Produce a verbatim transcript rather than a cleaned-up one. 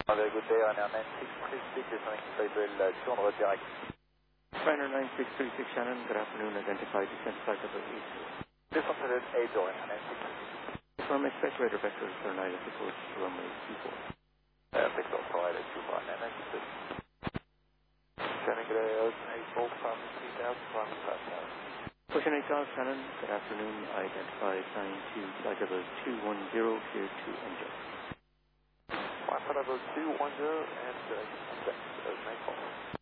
Very good day, Ryanair nine six three six, descending Flight Level two on road direct. Ryanair nine six three six Shannon, good afternoon, identified descent flight level eight. Descent level eight, Ryanair nine six three six. Confirm expect radar vector return island approach to runway two four. Uh, vector provided to Ryanair nine six three six. Shannon, good day, Ocean eight, Volt, Farming three thousand, Farming five thousand. Ocean eight South Shannon, good afternoon, identified nine two, flight level two one zero, cleared to engine. Flight level two one zero and uh, six, Ocean eight, Volt.